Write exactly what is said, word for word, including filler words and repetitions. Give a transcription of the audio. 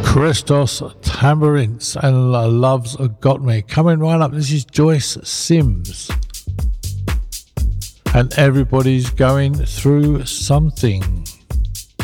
Christos Tambourines and Love's Got Me. Coming right up, this is Joyce Sims. And everybody's going through something.